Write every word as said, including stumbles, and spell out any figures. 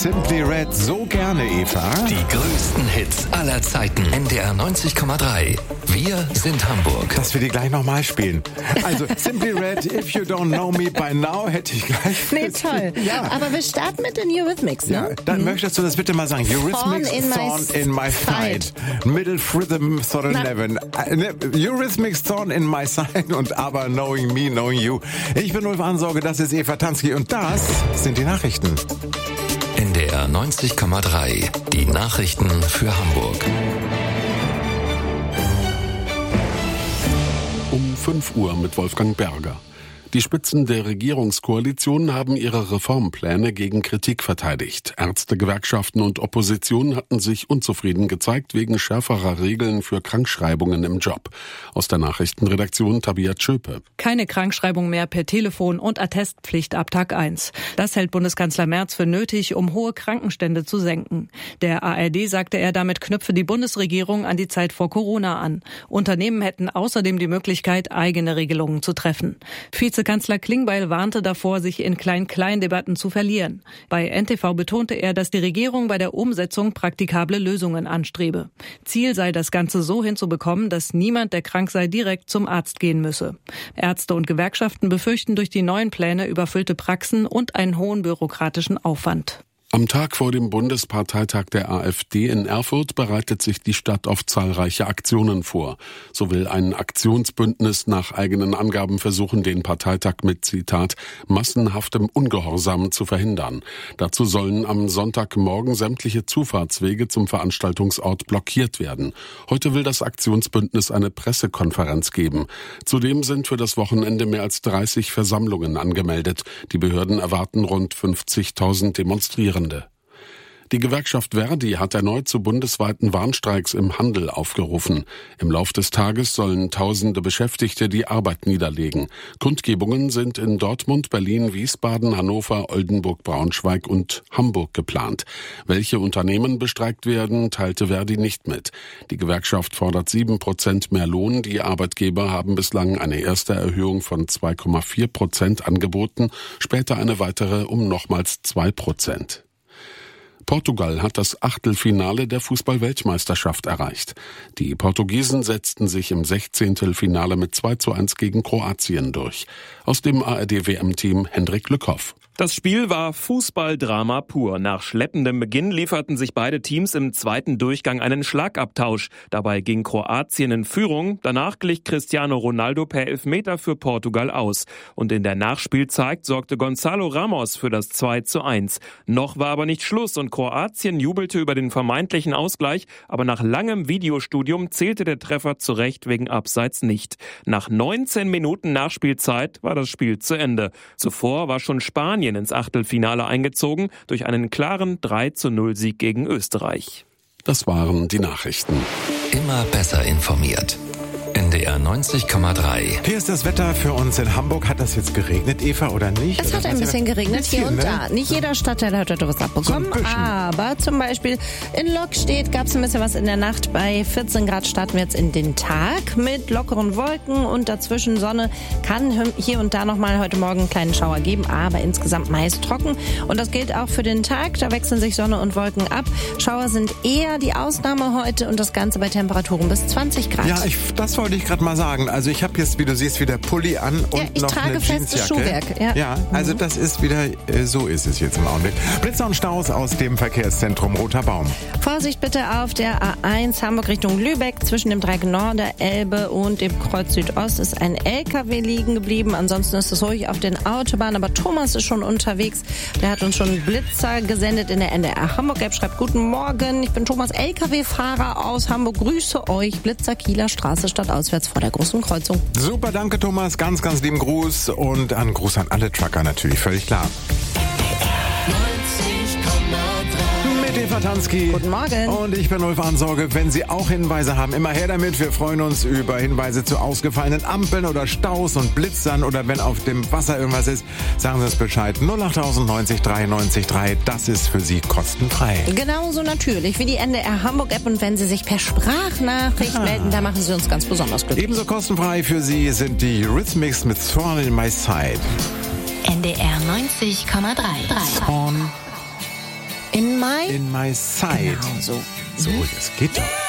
Simply Red so gerne, Eva. Die größten Hits aller Zeiten. N D R neunzig Komma drei. Wir sind Hamburg. Dass wir die gleich nochmal spielen. Also Simply Red, If You Don't Know Me By Now, hätte ich gleich... Nee, toll. Ja. Aber wir starten mit den Eurythmics, ne? Ja, dann hm. möchtest du das bitte mal sagen. Eurythmics, Thorn in my Thorn in my side. Middle Rhythm, Thorn eleven. Eurythmics, Thorn in my side und aber Knowing Me, Knowing You. Ich bin Ulf Ansorge, das ist Eva Tansky und das sind die Nachrichten. N D R neunzig Komma drei. Die Nachrichten für Hamburg. Um fünf Uhr mit Wolfgang Berger. Die Spitzen der Regierungskoalition haben ihre Reformpläne gegen Kritik verteidigt. Ärzte, Gewerkschaften und Opposition hatten sich unzufrieden gezeigt wegen schärferer Regeln für Krankschreibungen im Job. Aus der Nachrichtenredaktion Tabia Tschöpe. Keine Krankschreibung mehr per Telefon und Attestpflicht ab Tag eins. Das hält Bundeskanzler Merz für nötig, um hohe Krankenstände zu senken. Der A R D sagte er, damit knüpfe die Bundesregierung an die Zeit vor Corona an. Unternehmen hätten außerdem die Möglichkeit, eigene Regelungen zu treffen. Vizekanzler Klingbeil warnte davor, sich in Klein-Klein-Debatten zu verlieren. Bei N T V betonte er, dass die Regierung bei der Umsetzung praktikable Lösungen anstrebe. Ziel sei, das Ganze so hinzubekommen, dass niemand, der krank sei, direkt zum Arzt gehen müsse. Ärzte und Gewerkschaften befürchten durch die neuen Pläne überfüllte Praxen und einen hohen bürokratischen Aufwand. Am Tag vor dem Bundesparteitag der AfD in Erfurt bereitet sich die Stadt auf zahlreiche Aktionen vor. So will ein Aktionsbündnis nach eigenen Angaben versuchen, den Parteitag mit, Zitat, massenhaftem Ungehorsam zu verhindern. Dazu sollen am Sonntagmorgen sämtliche Zufahrtswege zum Veranstaltungsort blockiert werden. Heute will das Aktionsbündnis eine Pressekonferenz geben. Zudem sind für das Wochenende mehr als dreißig Versammlungen angemeldet. Die Behörden erwarten rund fünfzigtausend Demonstrierende. Die Gewerkschaft Verdi hat erneut zu bundesweiten Warnstreiks im Handel aufgerufen. Im Lauf des Tages sollen tausende Beschäftigte die Arbeit niederlegen. Kundgebungen sind in Dortmund, Berlin, Wiesbaden, Hannover, Oldenburg, Braunschweig und Hamburg geplant. Welche Unternehmen bestreikt werden, teilte Verdi nicht mit. Die Gewerkschaft fordert sieben Prozent mehr Lohn. Die Arbeitgeber haben bislang eine erste Erhöhung von zwei Komma vier Prozent angeboten, später eine weitere um nochmals zwei Prozent. Portugal hat das Achtelfinale der Fußball-Weltmeisterschaft erreicht. Die Portugiesen setzten sich im Sechzehntelfinale mit zwei zu eins gegen Kroatien durch. Aus dem A R D W M-Team Hendrik Lückhoff. Das Spiel war Fußballdrama pur. Nach schleppendem Beginn lieferten sich beide Teams im zweiten Durchgang einen Schlagabtausch. Dabei ging Kroatien in Führung. Danach glich Cristiano Ronaldo per Elfmeter für Portugal aus. Und in der Nachspielzeit sorgte Gonzalo Ramos für das zwei zu eins. Noch war aber nicht Schluss und Kroatien jubelte über den vermeintlichen Ausgleich. Aber nach langem Videostudium zählte der Treffer zu Recht wegen Abseits nicht. Nach neunzehn Minuten Nachspielzeit war das Spiel zu Ende. Zuvor war schon Spanien ins Achtelfinale eingezogen durch einen klaren drei zu null Sieg gegen Österreich. Das waren die Nachrichten. Immer besser informiert. N D R neunzig Komma drei. Hier ist das Wetter für uns in Hamburg. Hat das jetzt geregnet, Eva, oder nicht? Es oder hat ein bisschen geregnet bisschen, hier und ne? da. Nicht jeder Stadtteil hat heute was abbekommen, So aber zum Beispiel in Lockstedt gab es ein bisschen was in der Nacht. Bei vierzehn Grad starten wir jetzt in den Tag mit lockeren Wolken und dazwischen Sonne. Kann hier und da nochmal heute Morgen einen kleinen Schauer geben, aber insgesamt meist trocken. Und das gilt auch für den Tag. Da wechseln sich Sonne und Wolken ab. Schauer sind eher die Ausnahme heute und das Ganze bei Temperaturen bis zwanzig Grad. Ja, ich, das wollte ich gerade mal sagen. Also ich habe jetzt, wie du siehst, wieder Pulli an und ja, ich noch trage eine festes Jeansjacke. Schuhwerk. Ja, ja also mhm. das ist wieder, äh, so ist es jetzt im Augenblick. Blitzer und Staus aus dem Verkehrszentrum Roter Baum. Vorsicht bitte auf der A eins Hamburg Richtung Lübeck. Zwischen dem Dreieck Nord, der Elbe und dem Kreuz Südost ist ein L K W liegen geblieben. Ansonsten ist es ruhig auf den Autobahnen. Aber Thomas ist schon unterwegs. Der hat uns schon Blitzer gesendet in der N D R Hamburg-App. Schreibt guten Morgen. Ich bin Thomas, L K W-Fahrer aus Hamburg. Grüße euch. Blitzer Kieler Straße stadtauswärts vor der großen Kreuzung. Super, danke Thomas. Ganz, ganz lieben Gruß. Und einen Gruß an alle Trucker natürlich, völlig klar. Mit Eva Tansky. Guten Morgen. Und ich bin Ulf Ansorge. Wenn Sie auch Hinweise haben, immer her damit. Wir freuen uns über Hinweise zu ausgefallenen Ampeln oder Staus und Blitzern oder wenn auf dem Wasser irgendwas ist, sagen Sie uns Bescheid. null acht neunzig dreiundneunzig drei, das ist für Sie kostenfrei. Genauso natürlich wie die N D R Hamburg-App. Und wenn Sie sich per Sprachnachricht Ja. melden, da machen Sie uns ganz besonders glücklich. Ebenso kostenfrei für Sie sind die Eurythmics mit Thorn in My Side. N D R neunzig Komma drei. Thorn In my? In my sight. Genau, so. So, das geht doch.